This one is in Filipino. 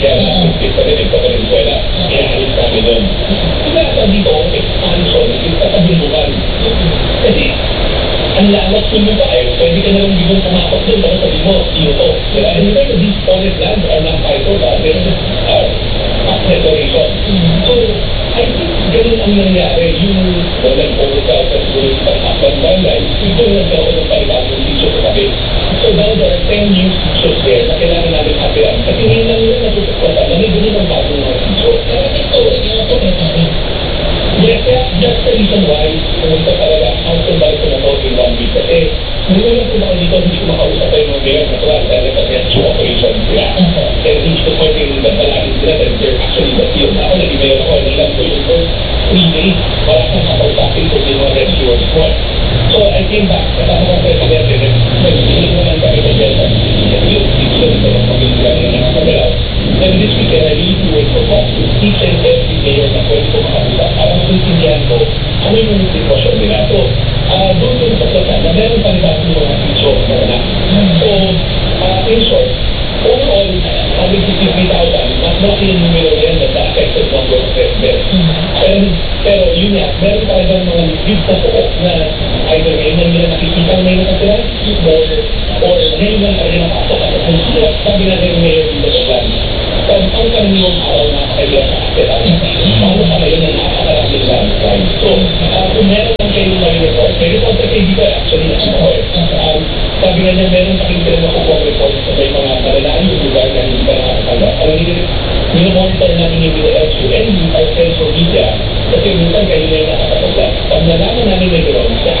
Kaya natin kami sa Venezuela, inaalis kami doon. Kaya dito, expansion, yung katabilugan. Kasi, ang lawas kung mo ba eh, pwede ka nalang bigong pumasok doon, tapos sabi mo, sino to? Diba? And remember, these foreign lands are not titled, they're declaration. So, I think ganun ang nangyari, yung walang overcast at siguro sa Aklan Barangay, siguro nagkaroon ng panibagong teacher sa tabi. So now there are 10 new teachers there na kailangan namin hapiran. Kasi ngayon lang nila natutuklasan na may ganun ang bagong mga teacher. Pero ito, yung ako may yes, that's the reason why pumunta talaga ang sumbalik ko na to in 1 week. Kasi nung lang pumunta dito, hindi ko makausap pa yung mga mayor na tuwal dahil nagkakaya operation sila. And hindi ko pwede yung nagbalagin sila dahil they're actually the field. Ako naging mayor ako, nilang ko yung first 3 days, wala kang kakausapin kung yung mga rescuers mo. So I came back, kasama ko presidente, nag-iling naman kami ng Delta. Yung teacher ko ng pamilya na nakakagalaw. Then this weekend, I really do it for talk to each and every mayor na pwede ko makausap para makintindihan ko ano yung sitwasyon nila. So, doon ko nasaklatan na meron pa rin yung mga teacher na wala. So, in short, overall, 153,000, mas malaki yung numero na yan na affected number of residents. Pero yun nga, meron talagang mga big totoo na either ngayon lang nila nakikita may nakatira or ngayon lang pa rin nakapasok at sabi na rin mayor dito sa plan. Ang karaniwang araw na kaya sa akin, paano pa ngayon na nakakaraming landslide. So, kung meron lang kayo report, may report kasi hindi ko actually nasukoy. Sabi nga niya, meron pa rin nakukuha report sa may mga malalaan yung lugar na hindi pa nakakatanggap. Alam niyo, minomonitor namin yung LSU and our friends for media kasi minsan kayo na yung nakakatagla. Pag nalaman namin may gano'n,